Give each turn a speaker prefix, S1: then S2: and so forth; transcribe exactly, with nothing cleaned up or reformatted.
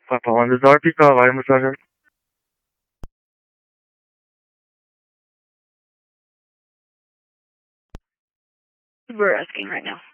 S1: Papa One, this is R P call. I am Sergeant.
S2: We're asking right now.